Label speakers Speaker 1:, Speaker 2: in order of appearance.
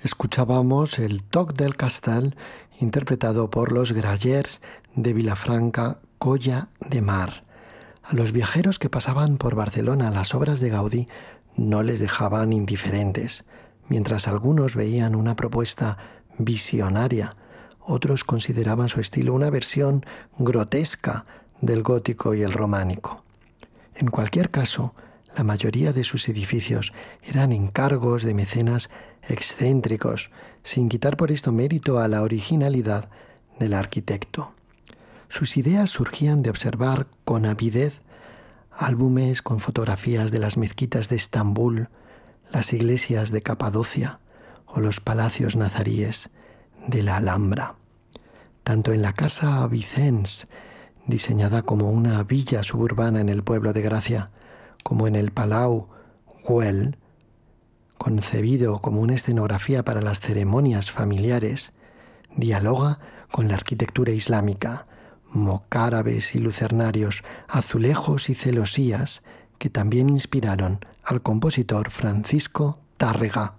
Speaker 1: Escuchábamos el Toc del Castell, interpretado por los Grallers de Vilafranca, Colla de Mar. A los viajeros que pasaban por Barcelona las obras de Gaudí no les dejaban indiferentes. Mientras algunos veían una propuesta visionaria, otros consideraban su estilo una versión grotesca del gótico y el románico. En cualquier caso, la mayoría de sus edificios eran encargos de mecenas excéntricos, sin quitar por esto mérito a la originalidad del arquitecto. Sus ideas surgían de observar con avidez álbumes con fotografías de las mezquitas de Estambul, las iglesias de Capadocia o los palacios nazaríes de la Alhambra. Tanto en la Casa Vicens, diseñada como una villa suburbana en el pueblo de Gracia, como en el Palau Güell, concebido como una escenografía para las ceremonias familiares, dialoga con la arquitectura islámica, mocárabes y lucernarios, azulejos y celosías que también inspiraron al compositor Francisco Tárrega